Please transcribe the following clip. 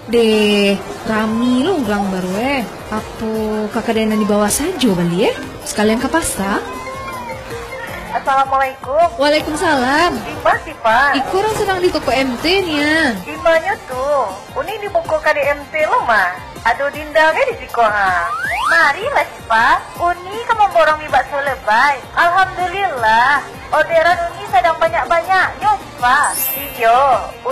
Deh, rami lu ulang baru Apa kakak Dena di bawah saja bandi sekalian ke pasta. Assalamualaikum. Waalaikumsalam. Ima sih Pak. Iku orang sedang di toko MT-nya. Imanya tuh, uni di buku KDMT lo mah. Aduh dinda di siko ha. Mari lah si Pak. Uni kamu borong mi bakso lebay. Alhamdulillah. Orderan uni sedang banyak-banyaknya Pak. Iyo.